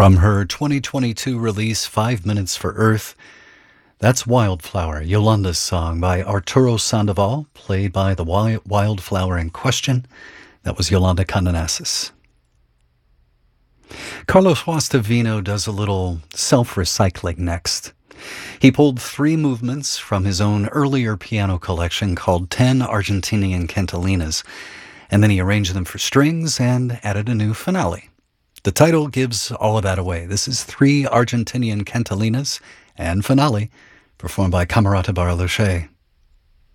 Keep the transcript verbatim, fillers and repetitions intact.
From her twenty twenty-two release, Five Minutes for Earth, that's Wildflower, Yolanda's song by Arturo Sandoval, played by the wildflower in question. That was Yolanda Condenasis. Carlos Guastavino does a little self-recycling next. He pulled three movements from his own earlier piano collection called Ten Argentinian Cantalinas, and then he arranged them for strings and added a new finale. The title gives all of that away. This is Three Argentinian Cantalinas and Finale, performed by Camerata Barlucci.